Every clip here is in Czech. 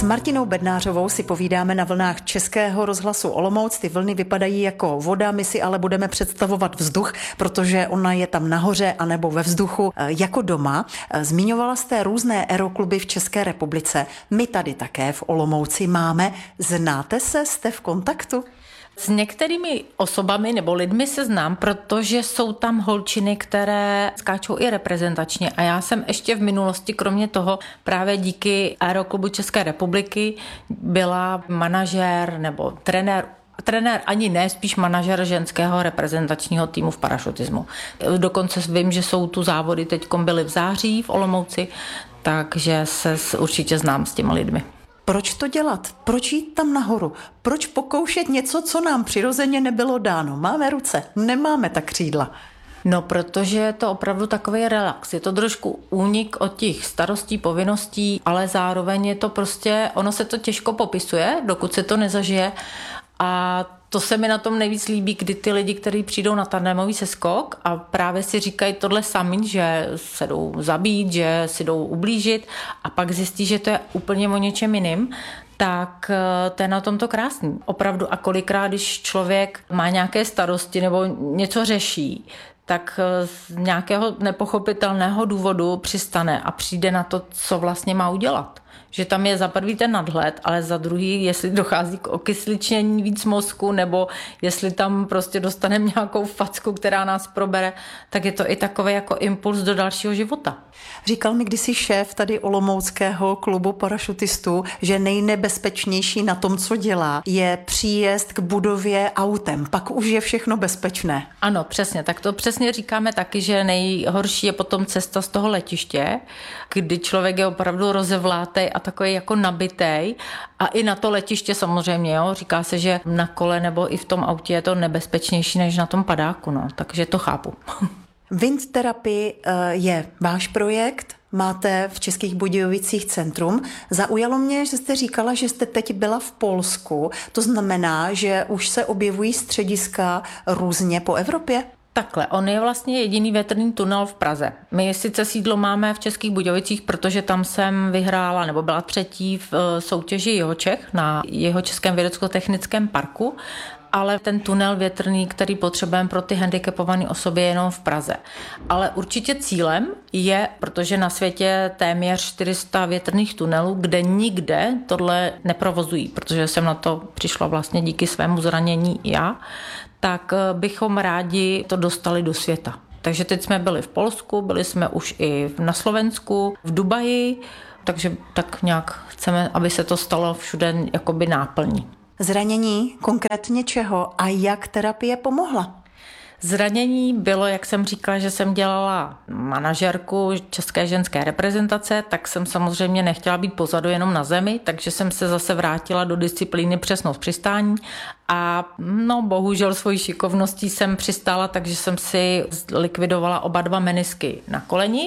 Martinou Bednářovou si povídáme na vlnách Českého rozhlasu Olomouc. Ty vlny vypadají jako voda, my si ale budeme představovat vzduch, protože ona je tam nahoře anebo ve vzduchu jako doma. Zmiňovala jste různé aerokluby v České republice. My tady také v Olomouci máme. Znáte se? Jste v kontaktu? S některými osobami nebo lidmi se znám, protože jsou tam holčiny, které skáčou i reprezentačně. A já jsem ještě v minulosti, kromě toho, právě díky Aeroklubu České republiky byla manažér nebo trenér ani ne, spíš manažer ženského reprezentačního týmu v parašutismu. Dokonce vím, že jsou tu závody, teďkom byly v září v Olomouci, takže se určitě znám s těmi lidmi. Proč to dělat? Proč jít tam nahoru? Proč pokoušet něco, co nám přirozeně nebylo dáno? Máme ruce, nemáme tak křídla. No, protože je to opravdu takový relax. Je to trošku únik od těch starostí, povinností, ale zároveň je to prostě, ono se to těžko popisuje, dokud se to nezažije. A to se mi na tom nejvíc líbí, kdy ty lidi, kteří přijdou na tandémový seskok a právě si říkají tohle sami, že se jdou zabít, že si jdou ublížit a pak zjistí, že to je úplně o něčem jiným, tak to je na tom to krásný. Opravdu a kolikrát, když člověk má nějaké starosti nebo něco řeší, tak z nějakého nepochopitelného důvodu přistane a přijde na to, co vlastně má udělat. Že tam je za prvý ten nadhled, ale za druhý, jestli dochází k okysličnění víc mozku, nebo jestli tam prostě dostaneme nějakou facku, která nás probere, tak je to i takový jako impuls do dalšího života. Říkal mi kdysi šéf tady Olomouckého klubu parašutistů, že nejnebezpečnější na tom, co dělá, je příjezd k budově autem. Pak už je všechno bezpečné. Ano, přesně. Tak to přesně říkáme taky, že nejhorší je potom cesta z toho letiště, kdy člověk je opravdu rozevlátej a takový jako nabitej. A i na to letiště samozřejmě, jo. Říká se, že na kole nebo i v tom autě je to nebezpečnější než na tom padáku, no. Takže to chápu. Wind Therapy je váš projekt, máte v Českých Budějovicích centrum. Zaujalo mě, že jste říkala, že jste teď byla v Polsku. To znamená, že už se objevují střediska různě po Evropě? Takhle, on je vlastně jediný větrný tunel v Praze. My sice sídlo máme v Českých Budějovicích, protože tam jsem vyhrála, nebo byla třetí v soutěži Jihočech na Jihočeském vědecko-technickém parku, ale ten tunel větrný, který potřebujeme pro ty handicapované osoby, je jenom v Praze. Ale určitě cílem je, protože na světě je téměř 400 větrných tunelů, kde nikde tohle neprovozují, protože jsem na to přišla vlastně díky svému zranění já, tak bychom rádi to dostali do světa. Takže teď jsme byli v Polsku, byli jsme už i na Slovensku, v Dubaji, takže tak nějak chceme, aby se to stalo všude jakoby náplní. Zranění konkrétně čeho a jak terapie pomohla? Zranění bylo, jak jsem říkala, že jsem dělala manažerku české ženské reprezentace, tak jsem samozřejmě nechtěla být pozadu jenom na zemi, takže jsem se zase vrátila do disciplíny přesnost přistání a bohužel svojí šikovností jsem přistála, takže jsem si likvidovala oba dva menisky na koleni.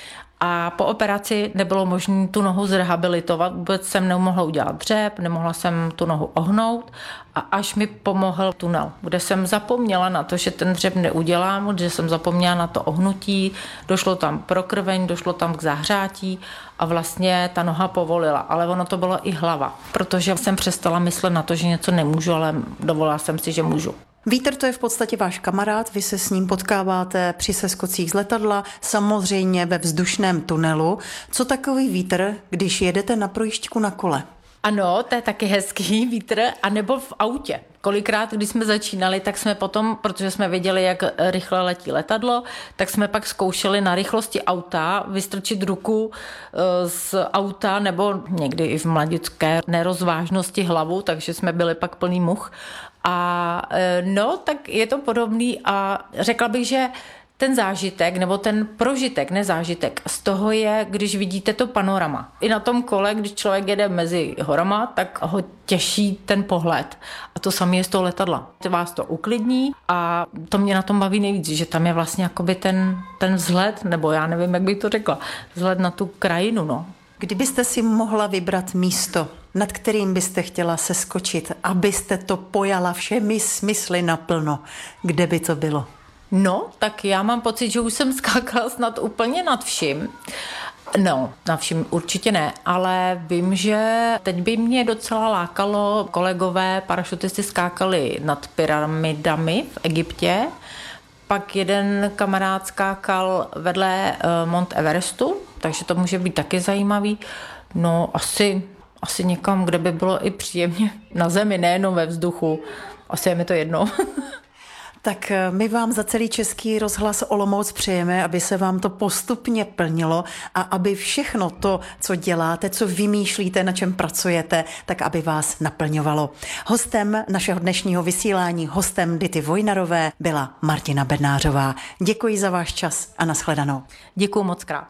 A po operaci nebylo možné tu nohu zrehabilitovat, vůbec jsem nemohla udělat dřep, nemohla jsem tu nohu ohnout a až mi pomohl tunel, kde jsem zapomněla na to, že ten dřep neudělám, že jsem zapomněla na to ohnutí, došlo tam prokrveň, došlo tam k zahřátí a vlastně ta noha povolila, ale ono to bylo i hlava, protože jsem přestala myslet na to, že něco nemůžu, ale dovolila jsem si, že můžu. Vítr to je v podstatě váš kamarád, vy se s ním potkáváte při seskocích z letadla, samozřejmě ve vzdušném tunelu. Co takový vítr, když jedete na projížďku na kole? Ano, to je taky hezký vítr, anebo v autě. Kolikrát, když jsme začínali, tak jsme potom, protože jsme věděli, jak rychle letí letadlo, tak jsme pak zkoušeli na rychlosti auta vystrčit ruku z auta nebo někdy i v mladické nerozvážnosti hlavu, takže jsme byli pak plný much. A tak je to podobný a řekla bych, že ten zážitek nebo ten prožitek, nezážitek, z toho je, když vidíte to panorama. I na tom kole, když člověk jede mezi horama, tak ho těší ten pohled. A to samé je z toho letadla. Vás to uklidní a to mě na tom baví nejvíc, že tam je vlastně jakoby ten vzhled, nebo já nevím, jak bych to řekla, vzhled na tu krajinu, no. Kdybyste si mohla vybrat místo, nad kterým byste chtěla seskočit, abyste to pojala všemi smysly naplno, kde by to bylo? No, tak já mám pocit, že už jsem skákala snad úplně nad vším. No, na všem určitě ne, ale vím, že teď by mě docela lákalo, kolegové parašutisty skákali nad pyramidami v Egyptě, pak jeden kamarád skákal vedle Mount Everestu, takže to může být taky zajímavý. No asi někam, kde by bylo i příjemně na zemi, nejenom ve vzduchu. Asi je mi to jedno. Tak my vám za celý Český rozhlas Olomouc přejeme, aby se vám to postupně plnilo a aby všechno to, co děláte, co vymýšlíte, na čem pracujete, tak aby vás naplňovalo. Hostem našeho dnešního vysílání, hostem Dity Vojnarové byla Martina Bednářová. Děkuji za váš čas a nashledanou. Děkuji moc krát.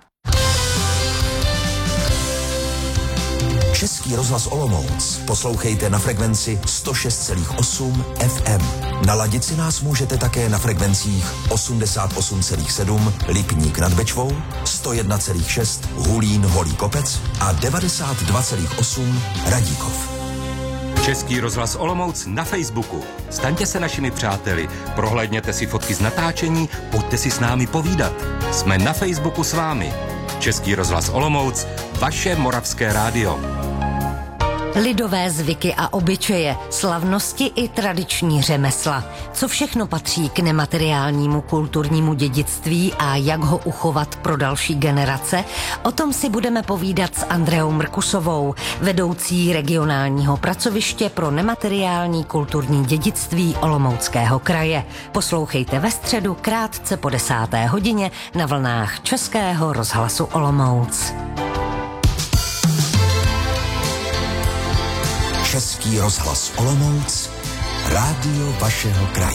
Český rozhlas Olomouc poslouchejte na frekvenci 106,8 FM. Naladit si nás můžete také na frekvencích 88,7 Lipník nad Bečvou, 101,6 Hulín Holý Kopec a 92,8 Radíkov. Český rozhlas Olomouc na Facebooku. Staňte se našimi přáteli, prohlédněte si fotky z natáčení, pojďte si s námi povídat. Jsme na Facebooku s vámi. Český rozhlas Olomouc, vaše moravské rádio. Lidové zvyky a obyčeje, slavnosti i tradiční řemesla. Co všechno patří k nemateriálnímu kulturnímu dědictví a jak ho uchovat pro další generace? O tom si budeme povídat s Andreou Mrkusovou, vedoucí regionálního pracoviště pro nemateriální kulturní dědictví Olomouckého kraje. Poslouchejte ve středu krátce po 10. hodině na vlnách Českého rozhlasu Olomouc. Český rozhlas Olomouc, rádio vašeho kraje.